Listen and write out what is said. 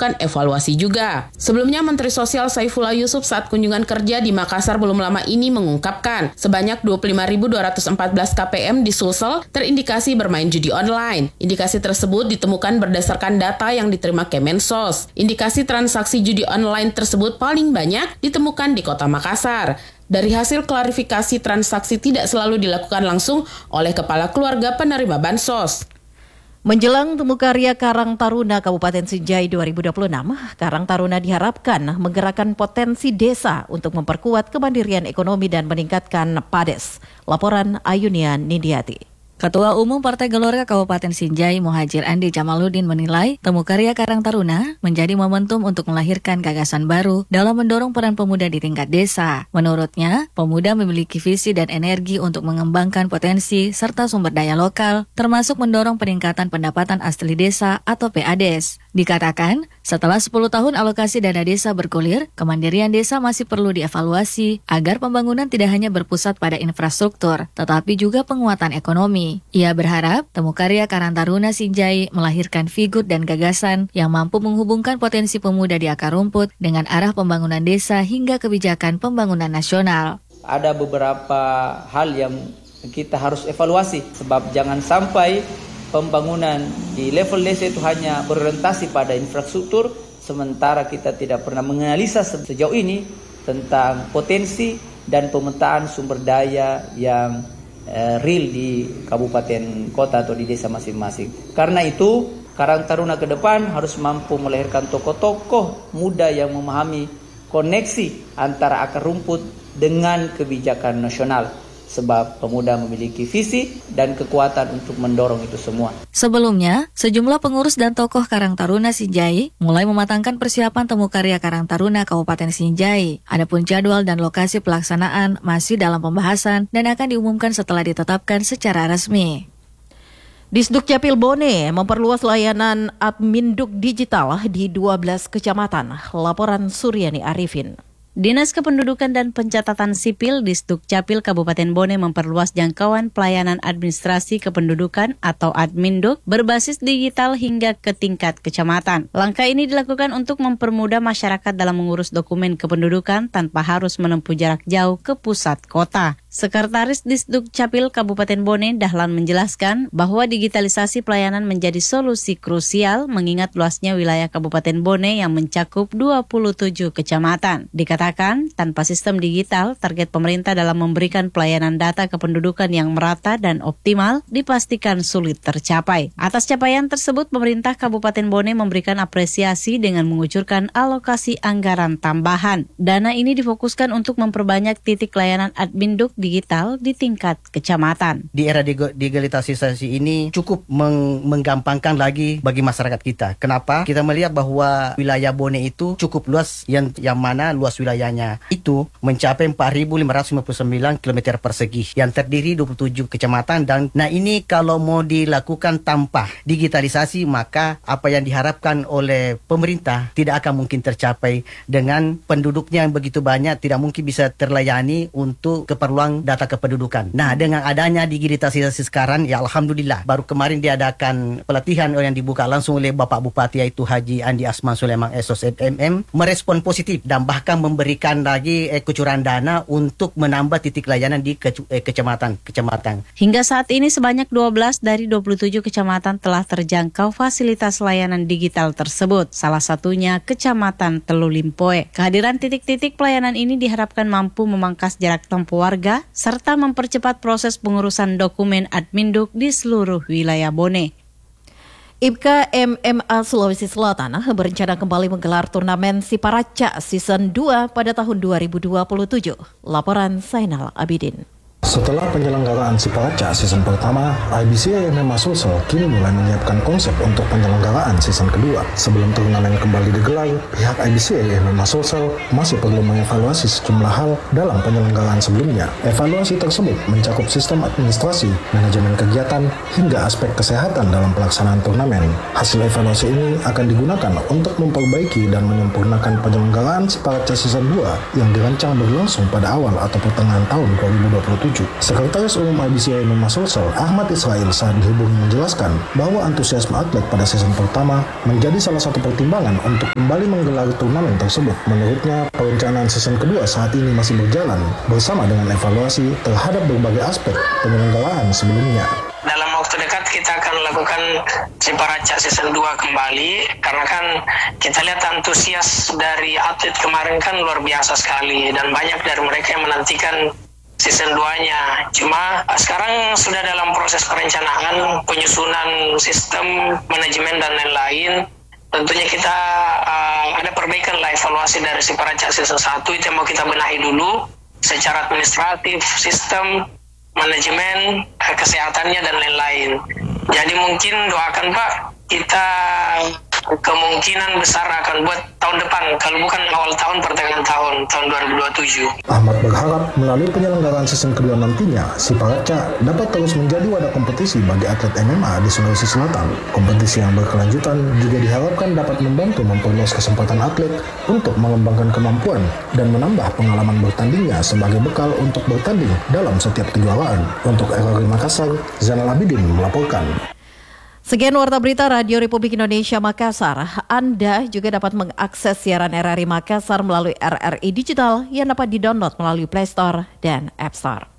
dilakukan evaluasi juga. Sebelumnya Menteri Sosial Saifullah Yusuf saat kunjungan kerja di Makassar belum lama ini mengungkapkan sebanyak 25.214 KPM di Sulsel terindikasi bermain judi online. Indikasi tersebut ditemukan berdasarkan data yang diterima Kemensos. Indikasi transaksi judi online tersebut paling banyak ditemukan di Kota Makassar. Dari hasil klarifikasi transaksi tidak selalu dilakukan langsung oleh kepala keluarga penerima bansos. Menjelang Temu Karya Karang Taruna Kabupaten Sinjai 2026, Karang Taruna diharapkan menggerakkan potensi desa untuk memperkuat kemandirian ekonomi dan meningkatkan PADES. Laporan Ayunian Nindiati. Ketua Umum Partai Gelora Kabupaten Sinjai Muhajir Andi Jamaluddin menilai Temu Karya Karang Taruna menjadi momentum untuk melahirkan gagasan baru dalam mendorong peran pemuda di tingkat desa. Menurutnya, pemuda memiliki visi dan energi untuk mengembangkan potensi serta sumber daya lokal, termasuk mendorong peningkatan pendapatan asli desa atau PADES. Dikatakan, setelah 10 tahun alokasi dana desa bergulir, kemandirian desa masih perlu dievaluasi agar pembangunan tidak hanya berpusat pada infrastruktur, tetapi juga penguatan ekonomi. Ia berharap Temu Karya Karang Taruna Sinjai melahirkan figur dan gagasan yang mampu menghubungkan potensi pemuda di akar rumput dengan arah pembangunan desa hingga kebijakan pembangunan nasional. Ada beberapa hal yang kita harus evaluasi, sebab jangan sampai pembangunan di level desa itu hanya berorientasi pada infrastruktur, sementara kita tidak pernah menganalisa sejauh ini tentang potensi dan pemetaan sumber daya yang real di kabupaten kota atau di desa masing-masing. Karena itu, Karang Taruna ke depan harus mampu melahirkan tokoh-tokoh muda yang memahami koneksi antara akar rumput dengan kebijakan nasional. Sebab pemuda memiliki visi dan kekuatan untuk mendorong itu semua. Sebelumnya, sejumlah pengurus dan tokoh Karang Taruna Sinjai mulai mematangkan persiapan Temu Karya Karang Taruna Kabupaten Sinjai. Adapun jadwal dan lokasi pelaksanaan masih dalam pembahasan dan akan diumumkan setelah ditetapkan secara resmi. Disduk Capil Bone memperluas layanan Adminduk digital di 12 kecamatan. Laporan Suryani Arifin. Dinas Kependudukan dan Pencatatan Sipil Disduk Capil Kabupaten Bone memperluas jangkauan pelayanan administrasi kependudukan atau Adminduk berbasis digital hingga ke tingkat kecamatan. Langkah ini dilakukan untuk mempermudah masyarakat dalam mengurus dokumen kependudukan tanpa harus menempuh jarak jauh ke pusat kota. Sekretaris Disduk Capil Kabupaten Bone, Dahlan, menjelaskan bahwa digitalisasi pelayanan menjadi solusi krusial mengingat luasnya wilayah Kabupaten Bone yang mencakup 27 kecamatan. Dikatakan, tanpa sistem digital, target pemerintah dalam memberikan pelayanan data kependudukan yang merata dan optimal dipastikan sulit tercapai. Atas capaian tersebut, pemerintah Kabupaten Bone memberikan apresiasi dengan mengucurkan alokasi anggaran tambahan. Dana ini difokuskan untuk memperbanyak titik layanan Adminduk digital di tingkat kecamatan. Di era digitalisasi ini cukup menggampangkan lagi bagi masyarakat kita. Kenapa? Kita melihat bahwa wilayah Bone itu cukup luas, yang mana luas wilayahnya itu mencapai 4.559 km persegi yang terdiri 27 kecamatan. Dan ini kalau mau dilakukan tanpa digitalisasi, maka apa yang diharapkan oleh pemerintah tidak akan mungkin tercapai. Dengan penduduknya yang begitu banyak, tidak mungkin bisa terlayani untuk keperluan data kependudukan. Nah, dengan adanya digitalisasi sekarang, ya alhamdulillah, baru kemarin diadakan pelatihan yang dibuka langsung oleh Bapak Bupati, yaitu Haji Andi Asman Sulaiman SOSMM, merespon positif dan bahkan memberikan lagi kucuran dana untuk menambah titik layanan di kecamatan. Hingga saat ini sebanyak 12 dari 27 kecamatan telah terjangkau fasilitas layanan digital tersebut. Salah satunya Kecamatan Telu Limpoe. Kehadiran titik-titik pelayanan ini diharapkan mampu memangkas jarak tempuh warga serta mempercepat proses pengurusan dokumen Adminduk di seluruh wilayah Bone. IPKA MMA Sulawesi Selatan berencana kembali menggelar turnamen Siparaca Season 2 pada tahun 2027. Laporan Zainal Abidin. Setelah penyelenggaraan Siparaca season pertama, IBC MMA Sulsel kini mulai menyiapkan konsep untuk penyelenggaraan season kedua. Sebelum turnamen kembali digelar, pihak IBC MMA Sulsel masih perlu mengevaluasi sejumlah hal dalam penyelenggaraan sebelumnya. Evaluasi tersebut mencakup sistem administrasi, manajemen kegiatan, hingga aspek kesehatan dalam pelaksanaan turnamen. Hasil evaluasi ini akan digunakan untuk memperbaiki dan menyempurnakan penyelenggaraan Siparaca season 2 yang dirancang berlangsung pada awal atau pertengahan tahun 2027. kompetisi. Sekretaris Umum IBCA MMA Sulsel, Ahmad Israel, saat dihubungi menjelaskan bahwa antusiasme atlet pada season pertama menjadi salah satu pertimbangan untuk kembali menggelar turnamen tersebut. Menurutnya, perencanaan season kedua saat ini masih berjalan bersama dengan evaluasi terhadap berbagai aspek penyelenggaraan sebelumnya. Dalam waktu dekat kita akan lakukan Siparaca season 2 kembali, karena kan kita lihat antusias dari atlet kemarin kan luar biasa sekali, dan banyak dari mereka yang menantikan season 2-nya. Cuma sekarang sudah dalam proses perencanaan, penyusunan sistem, manajemen dan lain-lain. Tentunya kita ada perbaikan lah, evaluasi dari Siparaca season 1 itu yang mau kita benahi dulu secara administratif, sistem, manajemen, kesehatannya dan lain-lain. Jadi mungkin doakan Pak, kita kemungkinan besar akan buat tahun depan, kalau bukan awal tahun, pertengahan tahun 2027. Ahmad berharap melalui penyelenggaraan season kedua nantinya, Siparaca dapat terus menjadi wadah kompetisi bagi atlet MMA di Sulawesi Selatan. Kompetisi yang berkelanjutan juga diharapkan dapat membantu memperluas kesempatan atlet untuk mengembangkan kemampuan dan menambah pengalaman bertandingnya sebagai bekal untuk bertanding dalam setiap kejuaraan. Untuk RRI Makassar, Zainal Abidin melaporkan. Sekian Warta Berita Radio Republik Indonesia Makassar. Anda juga dapat mengakses siaran RRI Makassar melalui RRI Digital yang dapat didownload melalui Play Store dan App Store.